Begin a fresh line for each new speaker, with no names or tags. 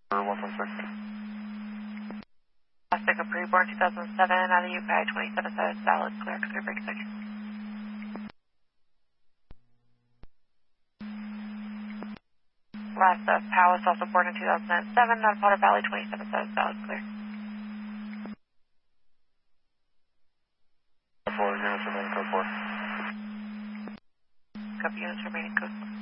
116.
Last pickup reborn 2007 out of UPI 27 says valid, clear, clear, break second. Last Powis also born in 2007 out of Potter Valley 27 says valid, clear.
4 units remaining code 4.
Copy units remaining code 4.